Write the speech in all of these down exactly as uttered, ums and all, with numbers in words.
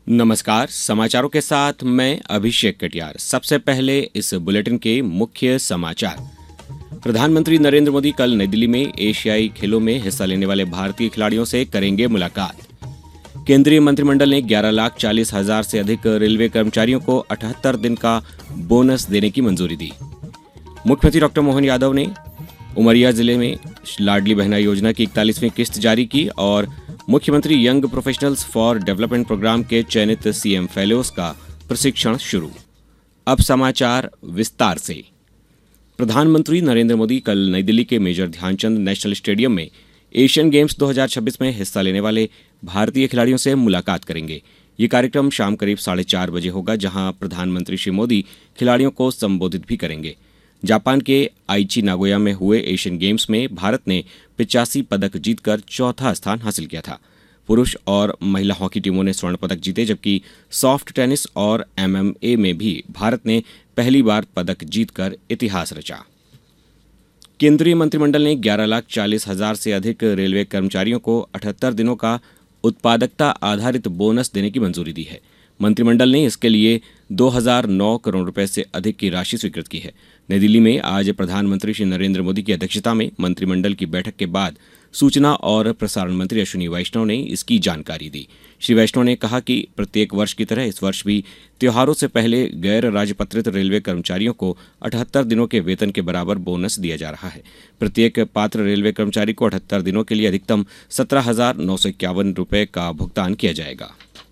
नमस्कार, समाचारों के साथ मैं अभिषेक कटियार। सबसे पहले इस बुलेटिन के मुख्य समाचार। प्रधानमंत्री नरेंद्र मोदी कल नई दिल्ली में एशियाई खेलों में हिस्सा लेने वाले भारतीय खिलाड़ियों से करेंगे मुलाकात। केंद्रीय मंत्रिमंडल ने ग्यारह लाख चालीस हजार से अधिक रेलवे कर्मचारियों को अठहत्तर दिन का बोनस देने की मंजूरी दी। मुख्यमंत्री डॉक्टर मोहन यादव ने उमरिया जिले में लाडली बहना योजना की इकतालीसवीं किस्त जारी की और मुख्यमंत्री young professionals for development programme के चयनित सीएम फेलोज का प्रशिक्षण शुरू। अब समाचार विस्तार से। प्रधानमंत्री नरेंद्र मोदी कल नई दिल्ली के मेजर ध्यानचंद नेशनल स्टेडियम में एशियन गेम्स दो हज़ार छब्बीस में हिस्सा लेने वाले भारतीय खिलाड़ियों से मुलाकात करेंगे। ये कार्यक्रम शाम करीब साढ़े चार बजे होगा, जहां प्रधानमंत्री श्री मोदी खिलाड़ियों को संबोधित भी करेंगे। जापान के आईची नागोया में हुए एशियन गेम्स में भारत ने पिचासी पदक जीतकर चौथा स्थान हासिल किया था। पुरुष और महिला हॉकी टीमों ने स्वर्ण पदक जीते, जबकि सॉफ्ट टेनिस और एमएमए में भी भारत ने पहली बार पदक जीतकर इतिहास रचा। केंद्रीय मंत्रिमंडल ने ग्यारह लाख चालीस हजार से अधिक रेलवे कर्मचारियों को अठहत्तर दिनों का उत्पादकता आधारित बोनस देने की मंजूरी दी है। मंत्रिमंडल ने इसके लिए दो हज़ार नौ करोड़ रुपए से अधिक की राशि स्वीकृत की है। नई दिल्ली में आज प्रधानमंत्री श्री नरेंद्र मोदी की अध्यक्षता में मंत्रिमंडल की बैठक के बाद सूचना और प्रसारण मंत्री अश्विनी वैष्णव ने इसकी जानकारी दी। श्री वैष्णव ने कहा कि प्रत्येक वर्ष की तरह इस वर्ष भी त्योहारों से पहले गैर राजपत्रित रेलवे कर्मचारियों को अठहत्तर दिनों के वेतन के बराबर बोनस दिया जा रहा है। प्रत्येक पात्र रेलवे कर्मचारी को अठहत्तर दिनों के लिए अधिकतम सत्रह हजार नौ सौ इक्यावन रुपये का भुगतान किया जाएगा।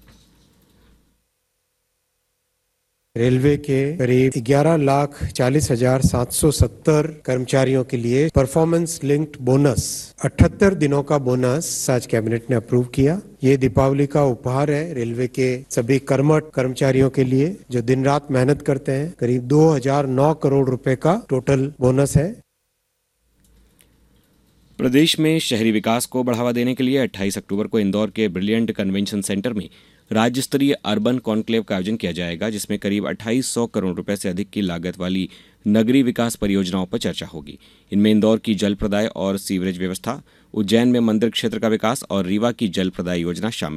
रेलवे के करीब ग्यारह लाख चालीस हजार सात सौ सत्तर कर्मचारियों के लिए परफॉर्मेंस लिंक्ड बोनस अठहत्तर दिनों का बोनस आज कैबिनेट ने अप्रूव किया। ये दीपावली का उपहार है रेलवे के सभी कर्मठ कर्मचारियों के लिए जो दिन रात मेहनत करते हैं। करीब दो हज़ार नौ करोड़ रुपए का टोटल बोनस है। प्रदेश में शहरी विकास को बढ़ावा देने के लिए अट्ठाईस अक्टूबर को इंदौर के ब्रिलियंट कन्वेंशन सेंटर में राज्य स्तरीय अर्बन कॉन्क्लेव का आयोजन किया जाएगा, जिसमें करीब अट्ठाईस सौ करोड़ रुपए से अधिक की लागत वाली नगरीय विकास परियोजनाओं पर चर्चा होगी। इनमें इंदौर की जल प्रदाय और सीवरेज व्यवस्था, उज्जैन में मंदिर क्षेत्र का विकास और रीवा की जल प्रदाय योजना शामिल